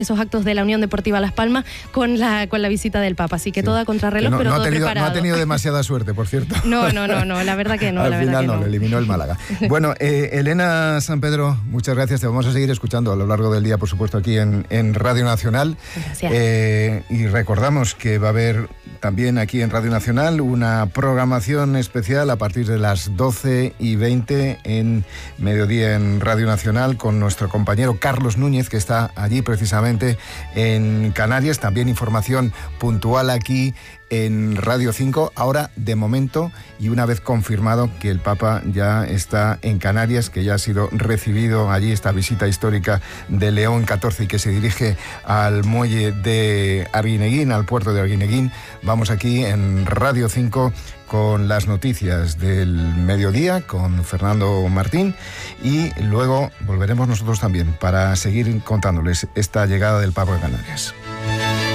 esos actos de la Unión Deportiva Las Palmas con la visita del Papa. Así que todo a contrarreloj, pero todo preparado. No ha tenido demasiada suerte, por cierto. No, la verdad que no. Al final no, le eliminó el Málaga. Bueno, Elena San Pedro, muchas gracias. Te vamos a seguir escuchando a lo largo del día, por supuesto, aquí en Radio Nacional. Gracias. Y recordamos que va a haber también aquí en Radio Nacional una programación especial a partir de las 12:20 en mediodía en Radio Nacional con nuestro compañero Carlos Núñez, que está allí precisamente en Canarias. También información puntual aquí en Radio 5, ahora de momento, y una vez confirmado que el Papa ya está en Canarias, que ya ha sido recibido allí esta visita histórica de León XIV y que se dirige al muelle de Arguineguín, al puerto de Arguineguín. Vamos aquí en Radio 5 con las noticias del mediodía con Fernando Martín y luego volveremos nosotros también para seguir contándoles esta llegada del Papa a Canarias.